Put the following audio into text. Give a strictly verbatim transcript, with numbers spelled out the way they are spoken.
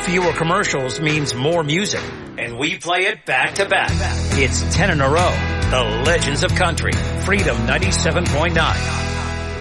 Fewer commercials means more music, and we play it back to back. It's ten in a row. The Legends of Country, Freedom ninety-seven point nine.